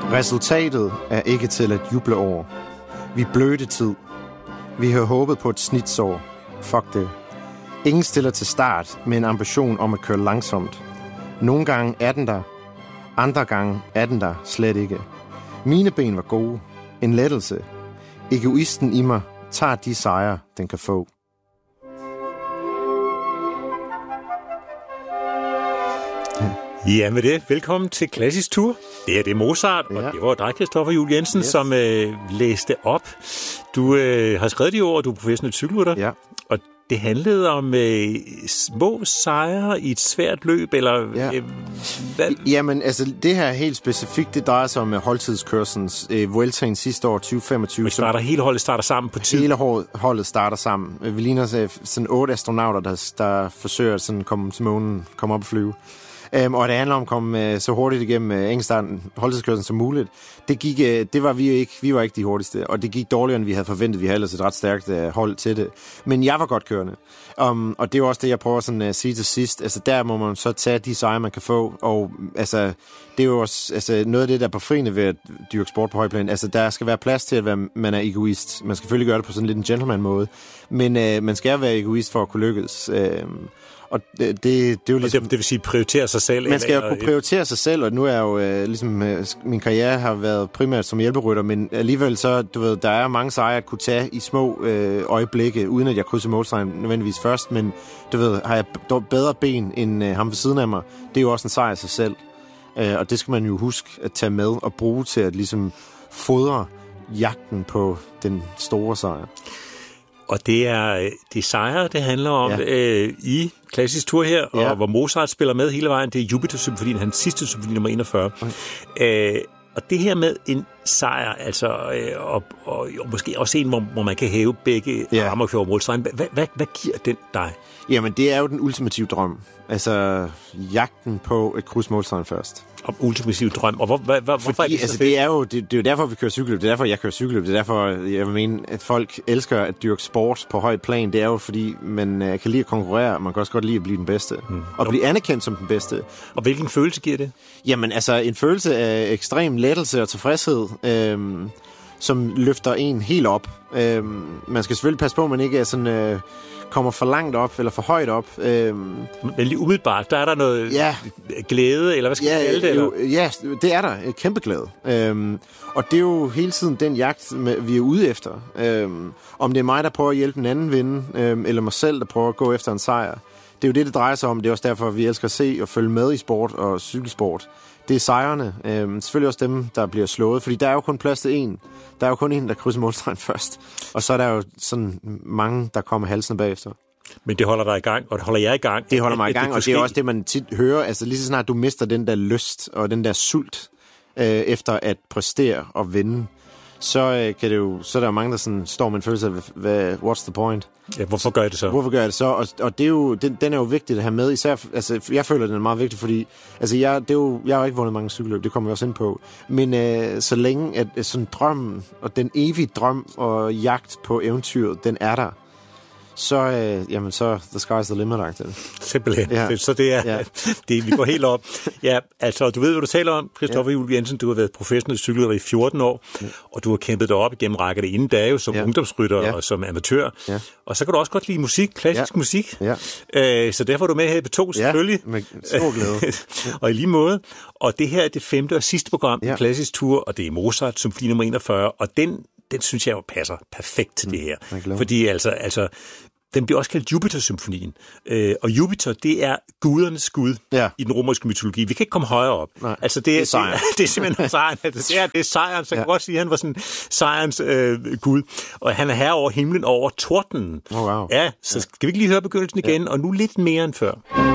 Resultatet er ikke til at juble over. Vi blødte tid. Vi har håbet på et snitsår. Fuck det. Ingen stiller til start med en ambition om at køre langsomt. Nogle gange er den der. Andre gange er den der slet ikke. Mine ben var gode. En lettelse. Egoisten i mig tager de sejre, den kan få. Ja, med det. Velkommen til Klassisk Tur. Det er Mozart, og det var dig, Christoffer Juhl Jensen, som læste op. Du har skrevet de ord, og du er professionel cykelrytter. Ja. Og det handlede om små sejre i et svært løb, eller hvad? Jamen, altså det her helt specifikt, det drejer sig om holdtidskørselens Vueltaen sidste år, 2025. Hele holdet starter sammen på tid. Hele holdet starter sammen. Vi ligner sådan 8 astronauter, der forsøger at komme til månen, komme op og flyve. Og det handler om at komme så hurtigt igennem enkeltstarten, holdtidskørslen som muligt. Det var vi ikke. Vi var ikke de hurtigste, og det gik dårligere, end vi havde forventet. Vi havde ellers et ret stærkt hold til det. Men jeg var godt kørende. Og det er jo også det, jeg prøver sådan at sige til sidst. Altså, der må man så tage de sejre, man kan få. Og altså, det er jo også noget af det, der er befriende ved at dyrke sport på højplan. Altså, der skal være plads til, at man er egoist. Man skal selvfølgelig gøre det på sådan lidt en gentleman-måde. Men man skal være egoist for at kunne lykkes. Og det er jo ligesom, det vil sige prioritere sig selv. Man skal jo kunne prioritere sig selv, og nu er jeg jo ligesom min karriere har været primært som hjælperytter, men alligevel så, du ved, der er mange sejre at kunne tage i små øjeblikke, uden at jeg krydser målstregen nødvendigvis først, men du ved, har jeg bedre ben end ham ved siden af mig, det er jo også en sejr i sig selv. Og det skal man jo huske at tage med og bruge til at ligesom fodre jagten på den store sejr. Og det er sejre, det handler om i Klassisk Tur her, og hvor Mozart spiller med hele vejen. Det er Jupiter-symfonien, hans sidste symfoni, nummer 41. Okay. Og det her med en sejr, altså, og måske også en, hvor man kan hæve begge arme og køre målstregen. Hvad giver den dig? Jamen, det er jo den ultimative drøm. Altså, jagten på at krydse målstregen først. Om ultimativ drøm. Og hvorfor er det så fedt? Det er jo derfor, vi kører cykelløb. Det er derfor, jeg kører cykelløb. Det er derfor, jeg mener, at folk elsker at dyrke sport på højt plan. Det er jo, fordi man kan lide at konkurrere. Man kan også godt lide at blive den bedste. Og blive anerkendt som den bedste. Og hvilken følelse giver det? Jamen, altså en følelse af ekstrem lettelse og tilfredshed, som løfter en helt op. Man skal selvfølgelig passe på, at man ikke er sådan... kommer for langt op, eller for højt op. Men lige umiddelbart, der er der noget glæde, eller hvad skal jeg kalde det? Eller? Ja, det er der. Kæmpe glæde. Og det er jo hele tiden den jagt, vi er ude efter. Om det er mig, der prøver at hjælpe en anden vinde, eller mig selv, der prøver at gå efter en sejr. Det er jo det drejer sig om. Det er også derfor, vi elsker at se og følge med i sport og cykelsport. Det er sejrene. Selvfølgelig også dem, der bliver slået, fordi der er jo kun plads til en. Der er jo kun en, der krydser målstregen først. Og så er der jo sådan mange, der kommer halsende bagefter. Men det holder dig i gang, og det holder jeg i gang. Det holder mig i gang, og det er også det, man tit hører. Altså lige så snart du mister den der lyst og den der sult efter at præstere og vinde, så er der jo mange, der sådan står med en følelse af, what's the point? Ja, hvorfor gør jeg det så? Hvorfor gør jeg det så? Og det er jo, den er jo vigtigt at have med, især, altså jeg føler, den er meget vigtig, fordi altså jeg har jo ikke vundet mange cykelløb, det kommer vi også ind på, men så længe at sådan drømmen, og den evige drøm og jagt på eventyret, den er der, så the sky's the limit. Simpelthen. Ja. Så det er, vi går helt op. Ja, altså, du ved, hvad du taler om, Christoffer Juhl Jensen. Du har været professionel cykelrytter i 14 år, og du har kæmpet dig op igennem rækkerne inden da jo, som ungdomsrytter og som amatør. Ja. Og så kan du også godt lide musik, klassisk musik. Ja. Så derfor er du med her på P2, selvfølgelig. Ja, med stor glæde. Og i lige måde. Og det her er det 5. og sidste program i Klassisk Tur, og det er Mozart, symfoni nummer 41, og den synes jeg jo passer perfekt til det her. Fordi altså den bliver også kaldt Jupiter-symfonien. Og Jupiter, det er gudernes gud i den romerske mytologi. Vi kan ikke komme højere op. Nej, altså, det er sejren. Det er simpelthen sejren. Det er sejren. Så jeg kan godt sige, at han var sådan sejrens gud. Og han er herre over himlen, over tordenen. Oh, wow. Ja, så skal vi ikke lige høre begyndelsen igen, og nu lidt mere end før.